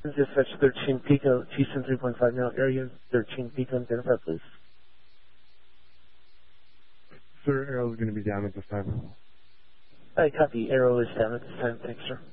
Dispatch 13 Pico, Houston 3.5 mile area, 13 Pico, identify please. Sir, Arrow's going to be down at this time. I copy. Arrow is down at this time. Thanks, sir.